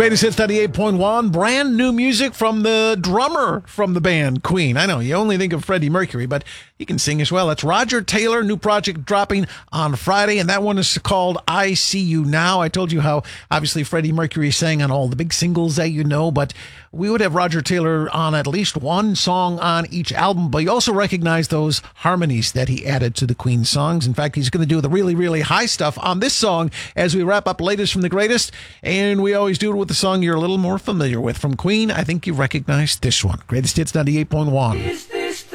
Greatest Hits 98.1, brand new music from the drummer from the band Queen. I know, you only think of Freddie Mercury, but he can sing as well. That's Roger Taylor, new project dropping on Friday, and that one is called I See You Now. I told you how, obviously, Freddie Mercury sang on all the big singles that you know, but we would have Roger Taylor on at least one song on each album, but you also recognize those harmonies that he added to the Queen songs. In fact, he's going to do the really, really high stuff on this song as we wrap up Latest from the Greatest, and we always do it with the song you're a little more familiar with. From Queen, I think you recognize this one. Greatest Hits 98.1.